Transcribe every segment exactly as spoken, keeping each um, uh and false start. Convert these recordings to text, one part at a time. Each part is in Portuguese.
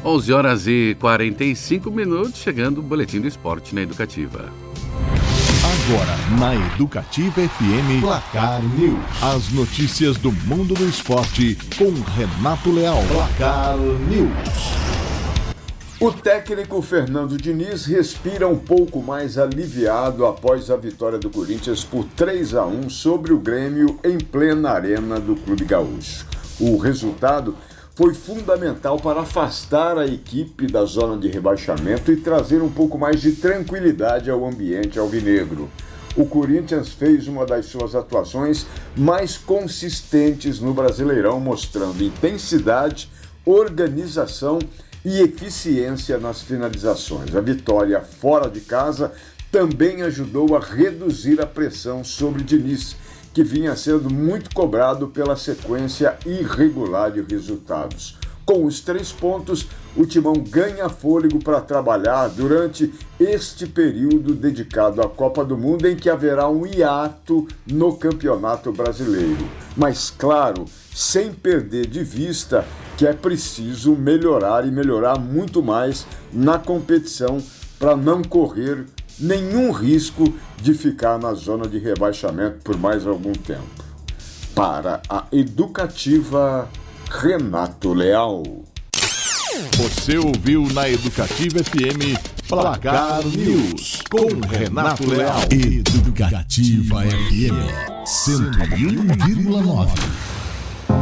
onze horas e quarenta e cinco minutos, chegando o Boletim do Esporte na Educativa. Agora, na Educativa F M, Placar News. As notícias do mundo do esporte com Renato Leal. Placar News. O técnico Fernando Diniz respira um pouco mais aliviado após a vitória do Corinthians por três a um sobre o Grêmio em plena arena do Clube Gaúcho. O resultado foi fundamental para afastar a equipe da zona de rebaixamento e trazer um pouco mais de tranquilidade ao ambiente alvinegro. O Corinthians fez uma das suas atuações mais consistentes no Brasileirão, mostrando intensidade, organização e eficiência nas finalizações. A vitória fora de casa também ajudou a reduzir a pressão sobre Diniz, que vinha sendo muito cobrado pela sequência irregular de resultados. Com os três pontos, o Timão ganha fôlego para trabalhar durante este período dedicado à Copa do Mundo, em que haverá um hiato no Campeonato Brasileiro. Mas, claro, sem perder de vista que é preciso melhorar e melhorar muito mais na competição para não correr nenhum risco de ficar na zona de rebaixamento por mais algum tempo. Para a Educativa, Renato Leal. Você ouviu na Educativa F M Placar News com Renato Leal. Educativa F M cento e um vírgula nove.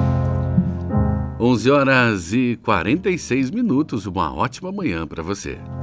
onze horas e quarenta e seis minutos, uma ótima manhã para você.